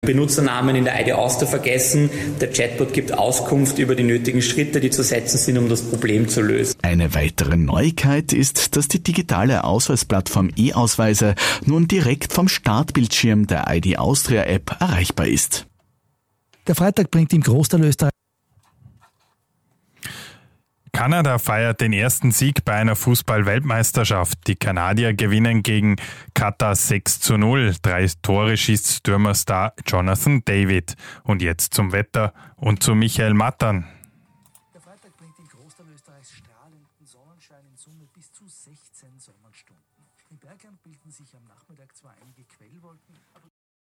Benutzernamen in der ID Austria vergessen. Der Chatbot gibt Auskunft über die nötigen Schritte, die zu setzen sind, um das Problem zu lösen. Eine weitere Neuigkeit ist, dass die digitale Ausweisplattform E-Ausweise nun direkt vom Startbildschirm der ID Austria App erreichbar ist. Der Freitag bringt im Großteil Österreich. Kanada feiert den ersten Sieg bei einer Fußball-Weltmeisterschaft. Die Kanadier gewinnen gegen Katar 6:0. 3 Tore schießt Stürmerstar Jonathan David. Und jetzt zum Wetter und zu Michael Mattern. Der Freitag bringt im Großteil Österreichs strahlenden Sonnenschein, in Summe bis zu 16 Sonnenstunden. Im Bergland bilden sich am Nachmittag zwar einige Quellwolken, aber